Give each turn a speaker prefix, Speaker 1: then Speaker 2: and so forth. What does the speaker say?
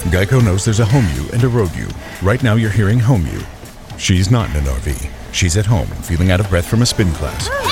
Speaker 1: Geico knows there's a home you and a road you. Right now you're hearing home you. She's not in an RV. She's at home, feeling out of breath from a spin class.